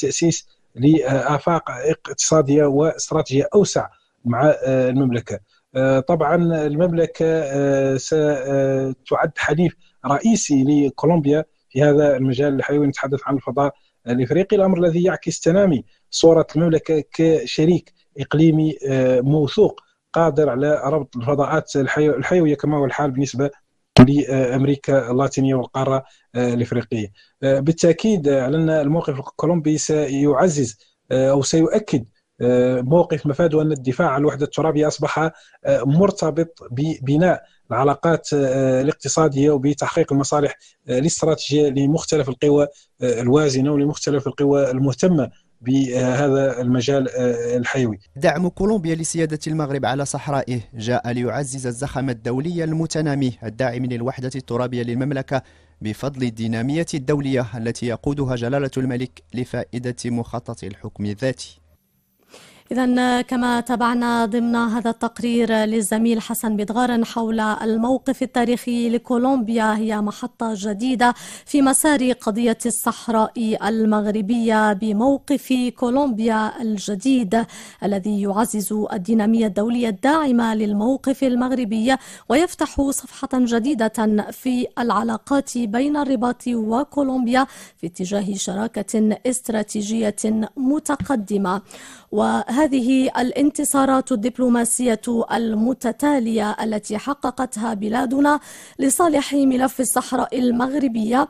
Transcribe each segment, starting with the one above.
تأسيس لآفاق اقتصادية واستراتيجية أوسع مع المملكة. طبعا المملكة ستعد حليف رئيسي لكولومبيا في هذا المجال الحيوي. نتحدث عن الفضاء الإفريقي، الأمر الذي يعكس تنامي صورة المملكة كشريك إقليمي موثوق قادر على ربط الفضاءات الحيوية كما هو الحال بالنسبة لأمريكا اللاتينية والقارة الإفريقية. بالتأكيد على أن الموقف الكولومبي سيعزز أو سيؤكد موقف مفاده أن الدفاع عن الوحدة الترابية أصبح مرتبط ببناء العلاقات الاقتصادية وبتحقيق المصالح الاستراتيجية لمختلف القوى الوازنة ولمختلف القوى المهتمة بهذا المجال الحيوي. دعم كولومبيا لسيادة المغرب على صحرائه جاء ليعزز الزخم الدولي المتنامي الداعم للوحدة الترابية للمملكة بفضل الدينامية الدولية التي يقودها جلالة الملك لفائدة مخطط الحكم الذاتي. إذن كما تابعنا ضمن هذا التقرير للزميل حسن بدغار حول الموقف التاريخي لكولومبيا، هي محطة جديدة في مسار قضية الصحراء المغربية بموقف كولومبيا الجديد الذي يعزز الدينامية الدولية الداعمة للموقف المغربي ويفتح صفحة جديدة في العلاقات بين الرباط وكولومبيا في اتجاه شراكة استراتيجية متقدمة. وهذه الانتصارات الدبلوماسية المتتالية التي حققتها بلادنا لصالح ملف الصحراء المغربية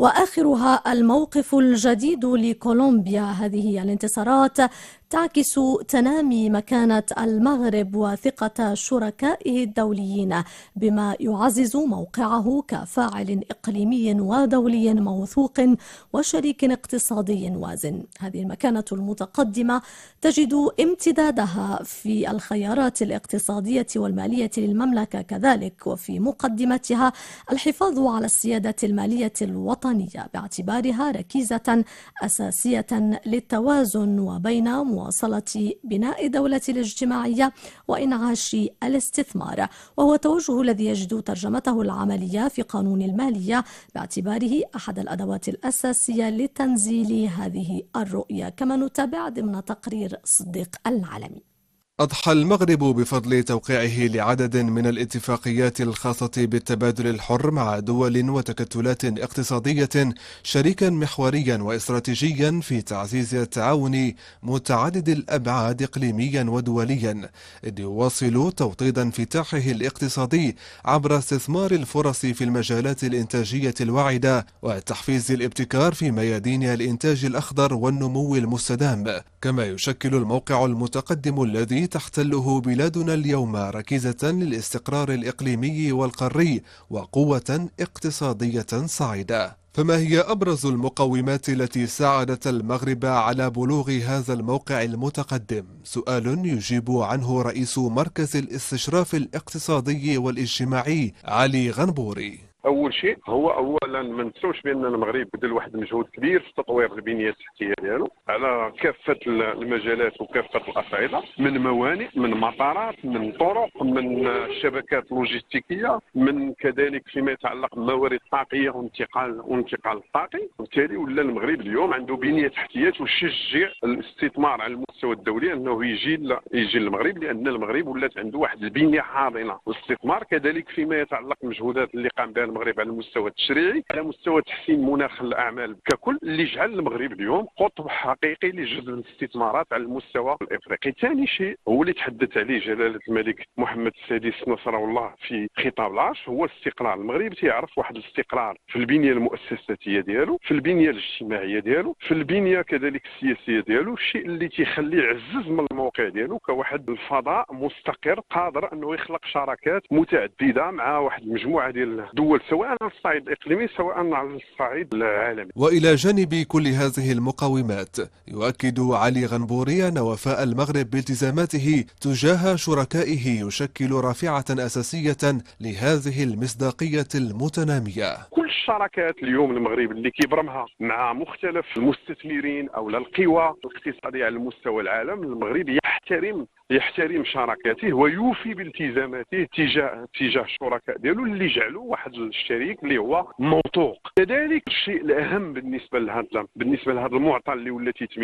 وآخرها الموقف الجديد لكولومبيا، هذه الانتصارات تعكس تنامي مكانة المغرب وثقة شركائه الدوليين بما يعزز موقعه كفاعل إقليمي ودولي موثوق وشريك اقتصادي وازن. هذه المكانة المتقدمة تجد امتدادها في الخيارات الاقتصادية والمالية للمملكة كذلك، وفي مقدمتها الحفاظ على السيادة المالية الوطنية باعتبارها ركيزة أساسية للتوازن وبين مواصلة بناء دولة الاجتماعية وإنعاش الاستثمار، وهو توجه الذي يجد ترجمته العملية في قانون المالية باعتباره أحد الأدوات الأساسية لتنزيل هذه الرؤية، كما نتابع ضمن تقرير صديق العالمي. أضحى المغرب بفضل توقيعه لعدد من الاتفاقيات الخاصة بالتبادل الحر مع دول وتكتلات اقتصادية شريكا محوريا واستراتيجيا في تعزيز التعاون متعدد الأبعاد إقليميا ودوليا، إذ يواصل توطيد انفتاحه الاقتصادي عبر استثمار الفرص في المجالات الإنتاجية الواعدة وتحفيز الابتكار في ميادين الإنتاج الأخضر والنمو المستدام. كما يشكل الموقع المتقدم الذي تحتله بلادنا اليوم ركيزة للاستقرار الإقليمي والقاري وقوة اقتصادية صاعدة. فما هي أبرز المقومات التي ساعدت المغرب على بلوغ هذا الموقع المتقدم؟ سؤال يجيب عنه رئيس مركز الاستشراف الاقتصادي والاجتماعي علي غنبوري. اول شيء هو اولا ما ننسوش بان المغرب بذل واحد المجهود كبير في تطوير البنيه التحتيه ديالو على كافه المجالات وكافه الاصعده، من موانئ، من مطارات، من طرق، من شبكات لوجستيكيه، من كذلك فيما يتعلق بموارد طاقيه وانتقال الطاقي. وبالتالي ولا المغرب اليوم عنده بنيه تحتيه تشجع الاستثمار على المستوى الدولي انه يجي للمغرب، لان المغرب ولات عنده واحد البنيه حاضنه والاستثمار. كذلك فيما يتعلق بالمجهودات اللي قام بها المغرب على المستوى التشريعي، على مستوى تحسين مناخ الاعمال ككل، اللي جعل المغرب اليوم قطب حقيقي لجذب الاستثمارات على المستوى الافريقي. ثاني شيء هو اللي تحدث عليه جلاله الملك محمد السادس نصره الله في خطاب العرش، هو الاستقرار. المغرب تيعرف واحد الاستقرار في البنيه المؤسساتيه ديالو، في البنيه الاجتماعيه ديالو، في البنيه كذلك السياسيه ديالو، الشيء اللي تيخليه يعزز من الموقع ديالو كواحد الفضاء مستقر قادر انه يخلق شراكات متعدده مع واحد المجموعه ديال الدول، سواء على الصعيد الإقليمي سواء على الصعيد العالمي. وإلى جانب كل هذه المقومات يؤكد علي غنبوري أن وفاء المغرب بالتزاماته تجاه شركائه يشكل رافعة أساسية لهذه المصداقية المتنامية. كل الشراكات اليوم المغرب اللي كيبرمها مع مختلف المستثمرين أو القوى الاقتصادية على مستوى العالم، المغرب يحترم شراكاته ويوفي بالتزاماته تجاه الشركاء ديالو اللي جعلوا واحد الشريك اللي هو موثوق. كذلك الشيء الاهم بالنسبه لهذا المعطى اللي ولات